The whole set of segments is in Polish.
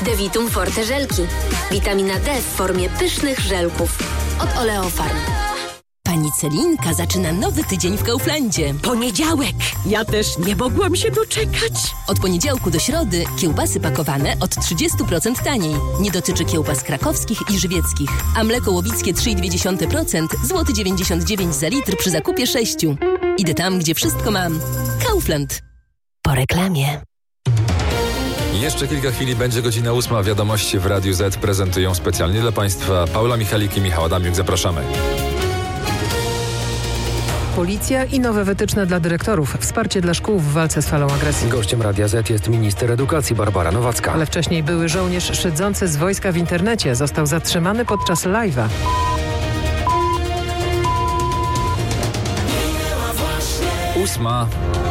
Devitum Forte żelki. Witamina D w formie pysznych żelków. Od Oleofarm. Pani Celinka zaczyna nowy tydzień w Kauflandzie. Poniedziałek! Ja też nie mogłam się doczekać. Od poniedziałku do środy kiełbasy pakowane od 30% taniej. Nie dotyczy kiełbas krakowskich i żywieckich. A mleko łowickie 3,2% złoty 99 za litr przy zakupie 6. Idę tam, gdzie wszystko mam. Kaufland. Po reklamie. Jeszcze kilka chwili będzie godzina 8. Wiadomości w Radiu Z prezentują specjalnie dla Państwa Paula Michalik i Michał Adamiuk. Zapraszamy. Policja i nowe wytyczne dla dyrektorów. Wsparcie dla szkół w walce z falą agresji. Gościem Radia Z jest minister edukacji Barbara Nowacka. Ale wcześniej były żołnierz szydzący z wojska w internecie. Został zatrzymany podczas live'a. Ósma.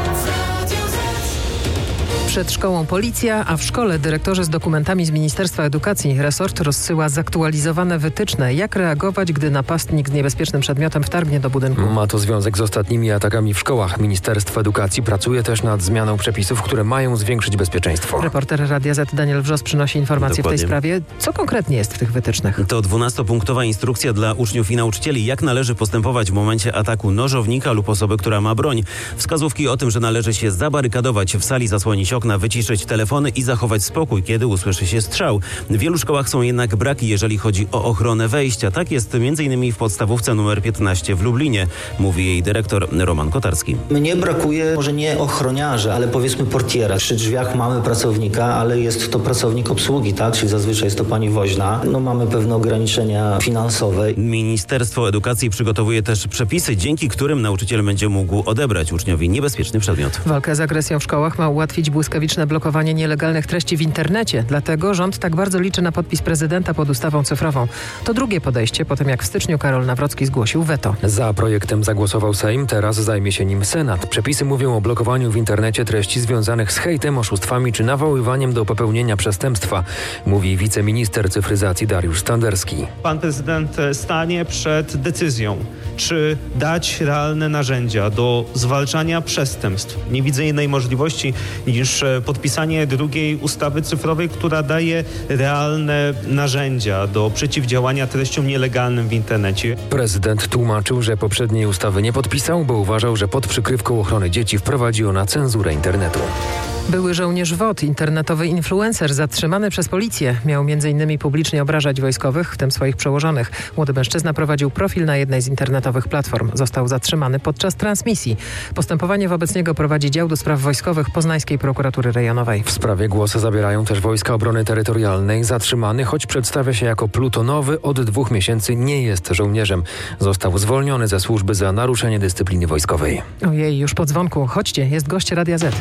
Przed szkołą policja, a w szkole dyrektorzy z dokumentami z Ministerstwa Edukacji. Resort rozsyła zaktualizowane wytyczne. Jak reagować, gdy napastnik z niebezpiecznym przedmiotem wtargnie do budynku? Ma to związek z ostatnimi atakami w szkołach. Ministerstwo Edukacji pracuje też nad zmianą przepisów, które mają zwiększyć bezpieczeństwo. Reporter Radia Z Daniel Wrzos przynosi informacje w tej sprawie. Co konkretnie jest w tych wytycznych? To 12-punktowa instrukcja dla uczniów i nauczycieli, jak należy postępować w momencie ataku nożownika lub osoby, która ma broń. Wskazówki o tym, że należy się zabarykadować w sali, zasłonić okna, wyciszyć telefony i zachować spokój, kiedy usłyszy się strzał. W wielu szkołach są jednak braki, jeżeli chodzi o ochronę wejścia. Tak jest m.in. w podstawówce nr 15 w Lublinie, mówi jej dyrektor Roman Kotarski. Mnie brakuje może nie ochroniarza, ale powiedzmy portiera. Przy drzwiach mamy pracownika, ale jest to pracownik obsługi, tak? Czyli zazwyczaj jest to pani woźna. Mamy pewne ograniczenia finansowe. Ministerstwo Edukacji przygotowuje też przepisy, dzięki którym nauczyciel będzie mógł odebrać uczniowi niebezpieczny przedmiot. Walkę z agresją w szkołach ma ułatwić błyskawiczne blokowanie nielegalnych treści w internecie. Dlatego rząd tak bardzo liczy na podpis prezydenta pod ustawą cyfrową. To drugie podejście po tym, jak w styczniu Karol Nawrocki zgłosił weto. Za projektem zagłosował Sejm, teraz zajmie się nim Senat. Przepisy mówią o blokowaniu w internecie treści związanych z hejtem, oszustwami czy nawoływaniem do popełnienia przestępstwa, mówi wiceminister cyfryzacji Dariusz Standerski. Pan prezydent stanie przed decyzją, czy dać realne narzędzia do zwalczania przestępstw. Nie widzę innej możliwości niż podpisanie drugiej ustawy cyfrowej, która daje realne narzędzia do przeciwdziałania treściom nielegalnym w internecie. Prezydent tłumaczył, że poprzedniej ustawy nie podpisał, bo uważał, że pod przykrywką ochrony dzieci wprowadzi ona cenzurę internetu. Były żołnierz WOT, internetowy influencer, zatrzymany przez policję. Miał m.in. publicznie obrażać wojskowych, w tym swoich przełożonych. Młody mężczyzna prowadził profil na jednej z internetowych platform. Został zatrzymany podczas transmisji. Postępowanie wobec niego prowadzi dział do spraw wojskowych Poznańskiej Prokuratury Rejonowej. W sprawie głos zabierają też Wojska Obrony Terytorialnej. Zatrzymany, choć przedstawia się jako plutonowy, od 2 miesięcy nie jest żołnierzem. Został zwolniony ze służby za naruszenie dyscypliny wojskowej. Ojej, już po dzwonku. Chodźcie, jest gość Radia Z.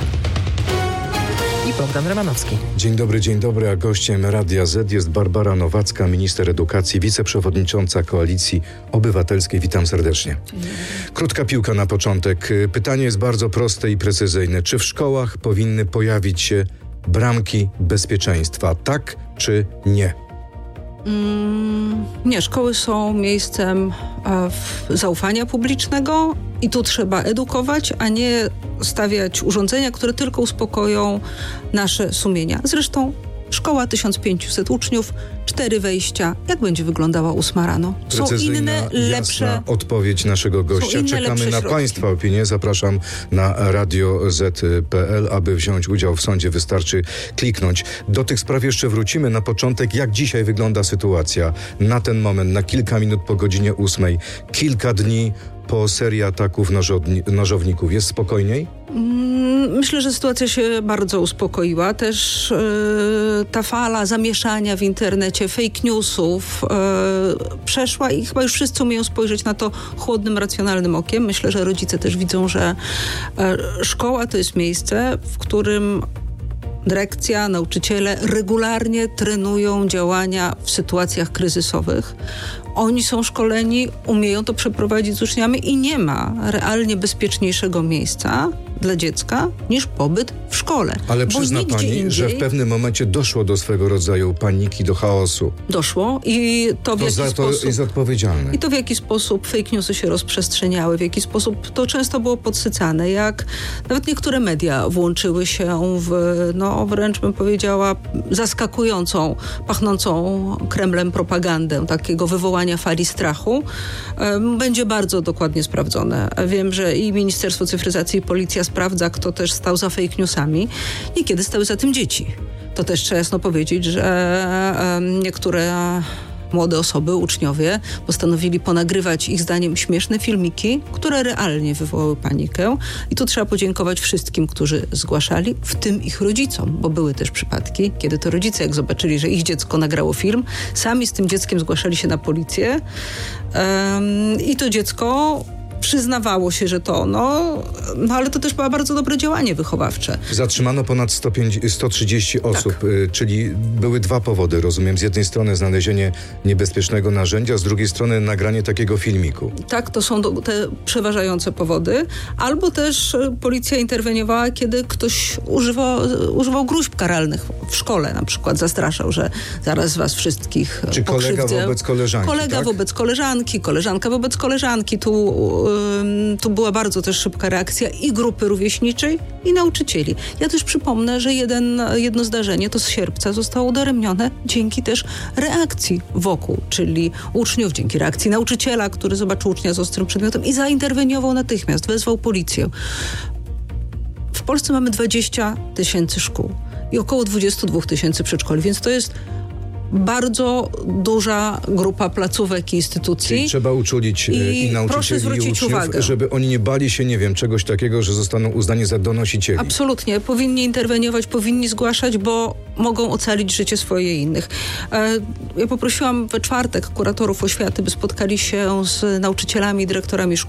I Bogdan Remanowski. Dzień dobry, a gościem Radia Z jest Barbara Nowacka, minister edukacji, wiceprzewodnicząca Koalicji Obywatelskiej. Witam serdecznie. Krótka piłka na początek. Pytanie jest bardzo proste i precyzyjne. Czy w szkołach powinny pojawić się bramki bezpieczeństwa? Tak czy nie? Nie, szkoły są miejscem zaufania publicznego i tu trzeba edukować, a nie stawiać urządzenia, które tylko uspokoją nasze sumienia. Zresztą szkoła 1500 uczniów, 4 wejścia. Jak będzie wyglądała 8 rano? Są inne, lepsze. Jasna odpowiedź naszego gościa. Czekamy na Państwa opinię. Zapraszam na radioz.pl, aby wziąć udział w sądzie. Wystarczy kliknąć. Do tych spraw jeszcze wrócimy. Na początek, jak dzisiaj wygląda sytuacja na ten moment, na kilka minut po godzinie 8, kilka dni po serii ataków nożowników. Jest spokojniej? Myślę, że sytuacja się bardzo uspokoiła. Też ta fala zamieszania w internecie, fake newsów przeszła i chyba już wszyscy umieją spojrzeć na to chłodnym, racjonalnym okiem. Myślę, że rodzice też widzą, że szkoła to jest miejsce, w którym dyrekcja, nauczyciele regularnie trenują działania w sytuacjach kryzysowych. Oni są szkoleni, umieją to przeprowadzić z uczniami i nie ma realnie bezpieczniejszego miejsca dla dziecka niż pobyt w szkole. Ale przyzna pani, że w pewnym momencie doszło do swego rodzaju paniki, do chaosu. Doszło i to w jaki sposób... To jest odpowiedzialne. I to w jaki sposób fake newsy się rozprzestrzeniały, w jaki sposób to często było podsycane, jak nawet niektóre media włączyły się w, wręcz bym powiedziała, zaskakującą, pachnącą Kremlem propagandę, takiego wywołania fali strachu, będzie bardzo dokładnie sprawdzone. Wiem, że i Ministerstwo Cyfryzacji i Policja sprawdza, kto też stał za fake newsami. Niekiedy stały za tym dzieci. To też trzeba jasno powiedzieć, że niektóre młode osoby, uczniowie, postanowili ponagrywać ich zdaniem śmieszne filmiki, które realnie wywołały panikę. I tu trzeba podziękować wszystkim, którzy zgłaszali, w tym ich rodzicom, bo były też przypadki, kiedy to rodzice, jak zobaczyli, że ich dziecko nagrało film, sami z tym dzieckiem zgłaszali się na policję i to dziecko przyznawało się, że to ale to też było bardzo dobre działanie wychowawcze. Zatrzymano ponad 130 osób, czyli były dwa powody, rozumiem. Z jednej strony znalezienie niebezpiecznego narzędzia, z drugiej strony nagranie takiego filmiku. Tak, to są te przeważające powody. Albo też policja interweniowała, kiedy ktoś używał gróźb karalnych w szkole, na przykład zastraszał, że zaraz was wszystkich czy pokrzywdzę. Kolega wobec koleżanki, Kolega wobec koleżanki, koleżanka wobec koleżanki. Tu była bardzo też szybka reakcja i grupy rówieśniczej, i nauczycieli. Ja też przypomnę, że jedno zdarzenie, to z sierpca, zostało udaremnione dzięki też reakcji wokół, czyli uczniów, dzięki reakcji nauczyciela, który zobaczył ucznia z ostrym przedmiotem i zainterweniował natychmiast, wezwał policję. W Polsce mamy 20 000 szkół i około 22 000 przedszkoli, więc to jest bardzo duża grupa placówek i instytucji. Czyli trzeba uczulić i nauczycieli, i uczniów, uwagę, żeby oni nie bali się, czegoś takiego, że zostaną uznani za donosicieli. Absolutnie. Powinni interweniować, powinni zgłaszać, bo mogą ocalić życie swoje i innych. Ja poprosiłam we czwartek kuratorów oświaty, by spotkali się z nauczycielami i dyrektorami szkół